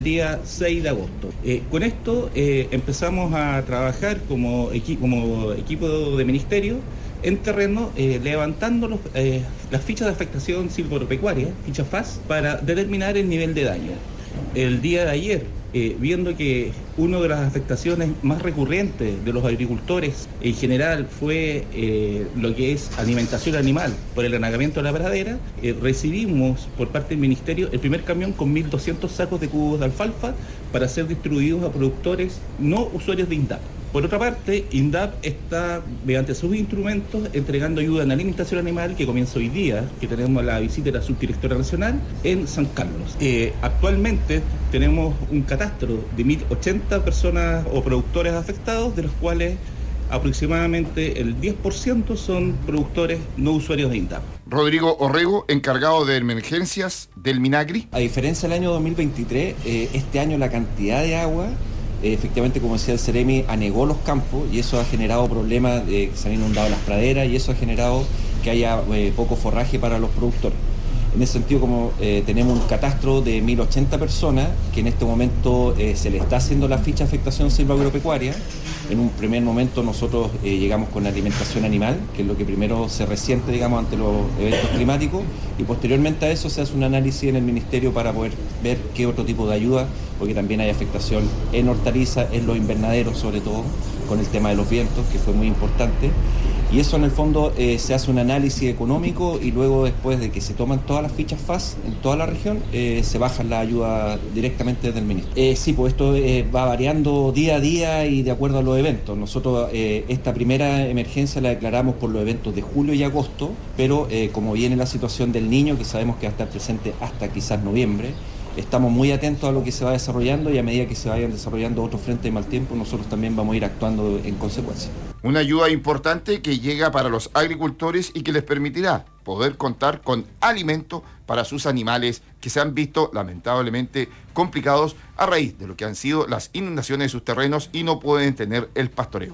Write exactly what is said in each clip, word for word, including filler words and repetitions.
día seis de agosto. Eh, con esto eh, empezamos a trabajar como, equi como equipo de ministerio en terreno, eh, levantando los, eh, las fichas de afectación silvopecuaria, fichas F A S, para determinar el nivel de daño. El día de ayer, eh, viendo que una de las afectaciones más recurrentes de los agricultores en general fue eh, lo que es alimentación animal por el anegamiento de la pradera, eh, recibimos por parte del Ministerio el primer camión con mil doscientos sacos de cubos de alfalfa para ser distribuidos a productores no usuarios de INDAP. Por otra parte, INDAP está, mediante sus instrumentos, entregando ayuda en alimentación animal, que comienza hoy día, que tenemos la visita de la subdirectora nacional en San Carlos. Eh, actualmente tenemos un catastro de mil ochenta personas o productores afectados, de los cuales aproximadamente el diez por ciento son productores no usuarios de INDAP. Rodrigo Orrego, encargado de emergencias del Minagri. A diferencia del año dos mil veintitrés, eh, este año la cantidad de agua, eh, efectivamente, como decía el Ceremi, anegó los campos y eso ha generado problemas de que se han inundado las praderas y eso ha generado que haya eh, poco forraje para los productores. En ese sentido, como eh, tenemos un catastro de mil ochenta personas, que en este momento eh, se le está haciendo la ficha de afectación silvagropecuaria. En un primer momento nosotros eh, llegamos con alimentación animal, que es lo que primero se resiente, digamos, ante los eventos climáticos, y posteriormente a eso se hace un análisis en el Ministerio para poder ver qué otro tipo de ayuda, porque también hay afectación en hortalizas, en los invernaderos sobre todo, con el tema de los vientos, que fue muy importante. Y eso en el fondo eh, se hace un análisis económico y luego después de que se toman todas las fichas F A S en toda la región, eh, se baja la ayuda directamente desde el Ministerio. Eh, sí, pues esto eh, va variando día a día y de acuerdo a los eventos. Nosotros eh, esta primera emergencia la declaramos por los eventos de julio y agosto, pero eh, como viene la situación del niño, que sabemos que va a estar presente hasta quizás noviembre, estamos muy atentos a lo que se va desarrollando y a medida que se vayan desarrollando otros frentes de mal tiempo, nosotros también vamos a ir actuando en consecuencia. Una ayuda importante que llega para los agricultores y que les permitirá poder contar con alimento para sus animales que se han visto lamentablemente complicados a raíz de lo que han sido las inundaciones de sus terrenos y no pueden tener el pastoreo.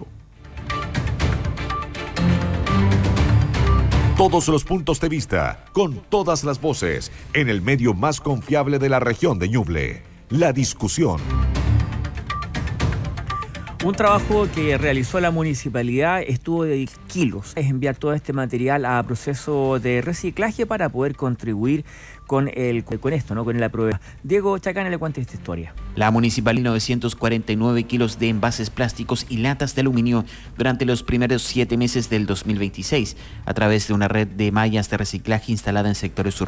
Todos los puntos de vista, con todas las voces, en el medio más confiable de la región de Ñuble. La discusión. Un trabajo que realizó la municipalidad estuvo de kilos. Es enviar todo este material a proceso de reciclaje para poder contribuir con el con esto, ¿no? Con la prueba. Diego Chacana le cuenta esta historia. La municipalidad novecientos cuarenta y nueve kilos de envases plásticos y latas de aluminio durante los primeros siete meses del dos mil veintiséis a través de una red de mallas de reciclaje instalada en sectores urbanos.